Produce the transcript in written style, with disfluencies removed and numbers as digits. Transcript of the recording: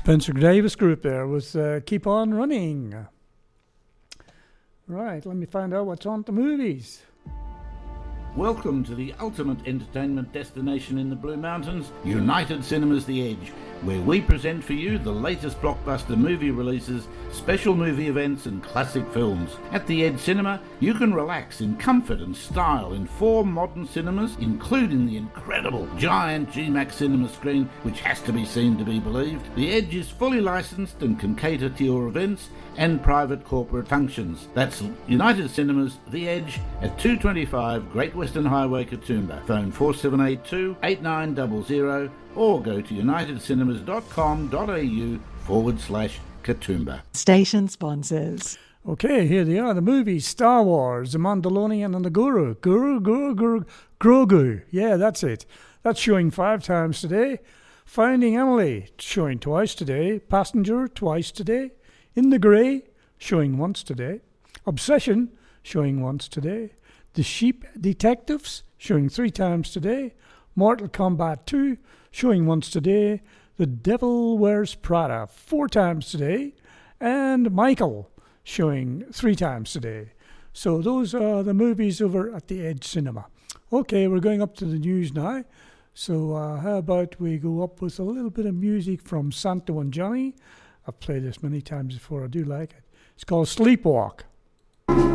Spencer Davis Group there with Keep On Running. Right, let me find out what's on the movies. Welcome to the ultimate entertainment destination in the Blue Mountains, United Cinemas The Edge, where we present for you the latest blockbuster movie releases, special movie events and classic films. At the Edge Cinema, you can relax in comfort and style in 4 modern cinemas, including the incredible giant GMAX cinema screen, which has to be seen to be believed. The Edge is fully licensed and can cater to your events and private corporate functions. That's United Cinemas The Edge at 225 Great Western Highway, Katoomba. Phone 4782 8900 or go to unitedcinemas.com.au/Katoomba. Station sponsors. Okay, here they are, the movies. Star Wars, The Mandalorian and the Guru. Grogu. Yeah, that's it. That's showing 5 times today. Finding Emily, showing twice today. Passenger, twice today. In the Grey, showing once today. Obsession, showing once today. The Sheep Detectives, showing 3 times today. Mortal Kombat 2, showing once today. The Devil Wears Prada, 4 times today. And Michael, showing 3 times today. So those are the movies over at the Edge Cinema. Okay, we're going up to the news now. So how about we go up with a little bit of music from Santo and Johnny. I've played this many times before. I do like it. It's called Sleepwalk.